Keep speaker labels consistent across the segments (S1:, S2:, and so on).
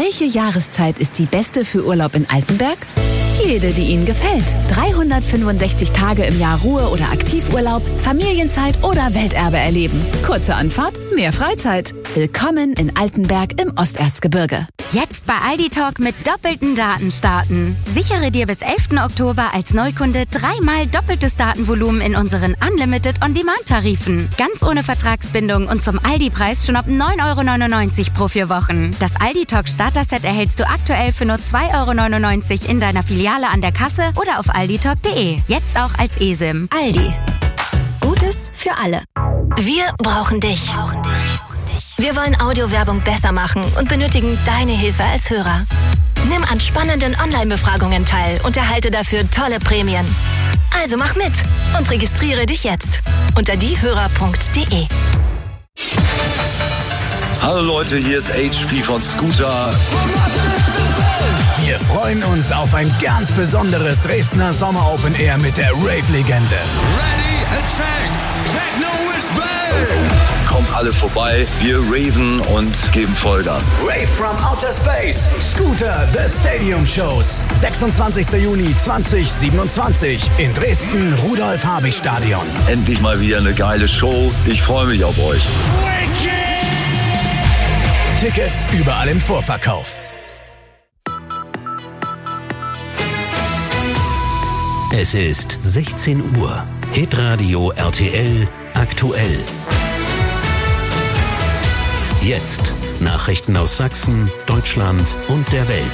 S1: Welche Jahreszeit ist die beste für Urlaub in Altenberg? Jede, die Ihnen gefällt. 365 Tage im Jahr Ruhe- oder Aktivurlaub, Familienzeit oder Welterbe erleben. Kurze Anfahrt, mehr Freizeit. Willkommen in Altenberg im Osterzgebirge.
S2: Jetzt bei Aldi Talk mit doppelten Daten starten. Sichere dir bis 11. Oktober als Neukunde 3-mal doppeltes Datenvolumen in unseren Unlimited On-Demand-Tarifen. Ganz ohne Vertragsbindung und zum Aldi-Preis schon ab 9,99 € pro 4 Wochen. Das Aldi Talk Starter-Set erhältst du aktuell für nur 2,99 € in deiner Filiale an der Kasse oder auf alditalk.de. Jetzt auch als eSIM. Aldi. Gutes für alle.
S3: Wir brauchen dich. Wir wollen Audiowerbung besser machen und benötigen deine Hilfe als Hörer. Nimm an spannenden Online-Befragungen teil und erhalte dafür tolle Prämien. Also mach mit und registriere dich jetzt unter diehörer.de.
S4: Hallo Leute, hier ist HP von Scooter.
S5: Wir freuen uns auf ein ganz besonderes Dresdner Sommer Open Air mit der Rave-Legende.
S6: Ready, attack, techno is back!
S4: Kommt alle vorbei, wir raven und geben Vollgas.
S5: Rave from Outer Space, Scooter, The Stadium Shows. 26. Juni 2027 in Dresden, Rudolf-Habich-Stadion.
S4: Endlich mal wieder eine geile Show, ich freue mich auf euch.
S5: Tickets überall im Vorverkauf.
S7: Es ist 16 Uhr. Hitradio RTL aktuell. Jetzt Nachrichten aus Sachsen, Deutschland und der Welt.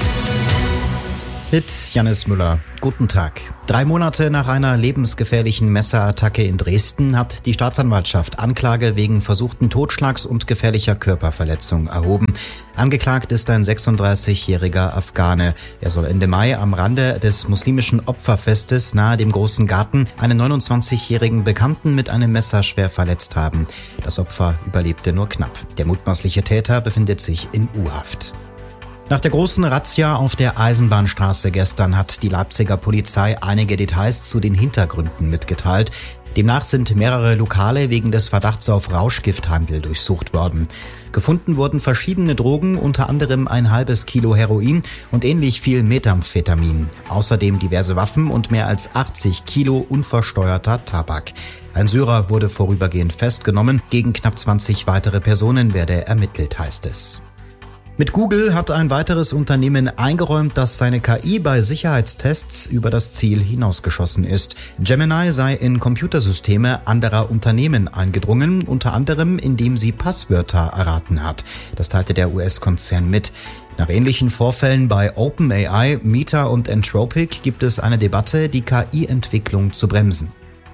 S8: Mit Jannis Müller. Guten Tag. 3 Monate nach einer lebensgefährlichen Messerattacke in Dresden hat die Staatsanwaltschaft Anklage wegen versuchten Totschlags und gefährlicher Körperverletzung erhoben. Angeklagt ist ein 36-jähriger Afghane. Er soll Ende Mai am Rande des muslimischen Opferfestes nahe dem Großen Garten einen 29-jährigen Bekannten mit einem Messer schwer verletzt haben. Das Opfer überlebte nur knapp. Der mutmaßliche Täter befindet sich in U-Haft. Nach der großen Razzia auf der Eisenbahnstraße gestern hat die Leipziger Polizei einige Details zu den Hintergründen mitgeteilt. Demnach sind mehrere Lokale wegen des Verdachts auf Rauschgifthandel durchsucht worden. Gefunden wurden verschiedene Drogen, unter anderem ein halbes Kilo Heroin und ähnlich viel Methamphetamin. Außerdem diverse Waffen und mehr als 80 Kilo unversteuerter Tabak. Ein Syrer wurde vorübergehend festgenommen. Gegen knapp 20 weitere Personen werde ermittelt, heißt es. Mit Google hat ein weiteres Unternehmen eingeräumt, dass seine KI bei Sicherheitstests über das Ziel hinausgeschossen ist. Gemini sei in Computersysteme anderer Unternehmen eingedrungen, unter anderem indem sie Passwörter erraten hat. Das teilte der US-Konzern mit. Nach ähnlichen Vorfällen bei OpenAI, Meta und Anthropic gibt es eine Debatte, die KI-Entwicklung zu bremsen.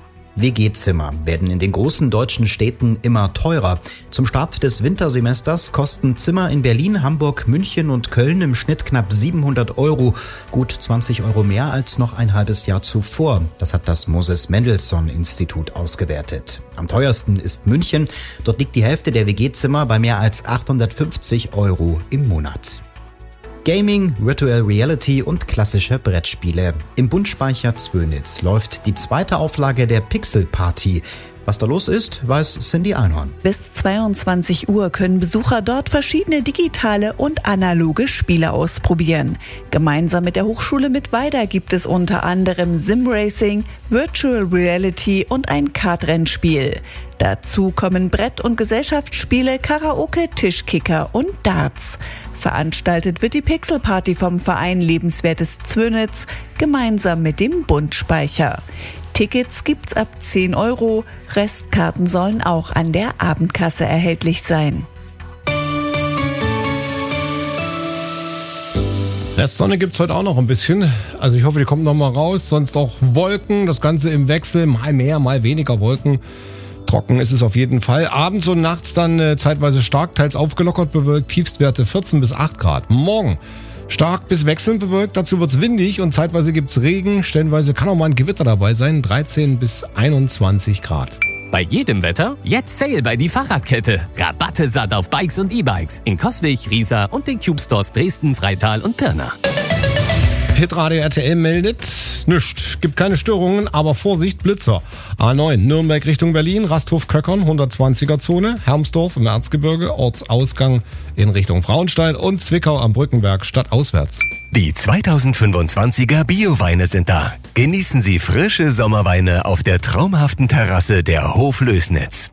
S8: WG-Zimmer werden in den großen deutschen Städten immer teurer. Zum Start des Wintersemesters kosten Zimmer in Berlin, Hamburg, München und Köln im Schnitt knapp 700 €, gut 20 € mehr als noch ein halbes Jahr zuvor. Das hat das Moses-Mendelssohn-Institut ausgewertet. Am teuersten ist München. Dort liegt die Hälfte der WG-Zimmer bei mehr als 850 € im Monat. Gaming, Virtual Reality und klassische Brettspiele. Im Bundspeicher Zwönitz läuft die 2. Auflage der Pixel Party. Was da los ist, weiß Cindy Einhorn.
S9: Bis 22 Uhr können Besucher dort verschiedene digitale und analoge Spiele ausprobieren. Gemeinsam mit der Hochschule Mittweida gibt es unter anderem Simracing, Virtual Reality und ein Kartrennspiel. Dazu kommen Brett- und Gesellschaftsspiele, Karaoke, Tischkicker und Darts. Veranstaltet wird die Pixel Party vom Verein Lebenswertes Zwönitz gemeinsam mit dem Bundspeicher. Tickets gibt's ab 10 €, Restkarten sollen auch an der Abendkasse erhältlich sein.
S10: Restsonne gibt's heute auch noch ein bisschen. Also ich hoffe, die kommt noch mal raus. Sonst auch Wolken, das Ganze im Wechsel, mal mehr, mal weniger Wolken. Trocken ist es auf jeden Fall. Abends und nachts dann zeitweise stark, teils aufgelockert bewölkt, Tiefstwerte 14 bis 8 Grad. Morgen stark bis wechselnd bewölkt, dazu wird's windig und zeitweise gibt's Regen. Stellenweise kann auch mal ein Gewitter dabei sein, 13 bis 21 Grad.
S11: Bei jedem Wetter jetzt Sale bei die Fahrradkette. Rabatte satt auf Bikes und E-Bikes in Coswig, Riesa und den Cube Stores Dresden, Freital und Pirna.
S10: Hitradio RTL meldet, nichts, gibt keine Störungen, aber Vorsicht, Blitzer. A9, Nürnberg Richtung Berlin, Rasthof-Köckern, 120er-Zone, Hermsdorf im Erzgebirge, Ortsausgang in Richtung Frauenstein und Zwickau am Brückenberg stadtauswärts.
S12: Die 2025er Bio-Weine sind da. Genießen Sie frische Sommerweine auf der traumhaften Terrasse der Hof Lößnitz.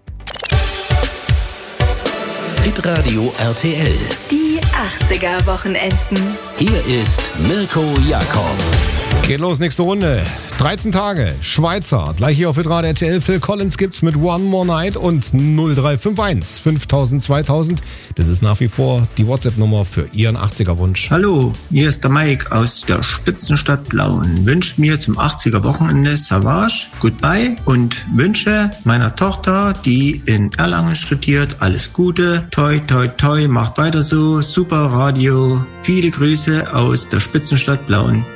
S7: Hitradio RTL.
S1: Die 80er-Wochenenden.
S7: Hier ist Mirko Jakob.
S10: Geht los, nächste Runde. 13 Tage, Schweizer. Gleich hier auf Hitradio RTL. Phil Collins gibt's mit One More Night und 0351 5000 2000. Das ist nach wie vor die WhatsApp-Nummer für Ihren 80er-Wunsch.
S13: Hallo, hier ist der Mike aus der Spitzenstadt Blauen. Wünscht mir zum 80er-Wochenende Savage, Goodbye und wünsche meiner Tochter, die in Erlangen studiert, alles Gute. Toi, toi, toi, macht weiter so. Super Radio. Viele Grüße aus der Spitzenstadt Blauen.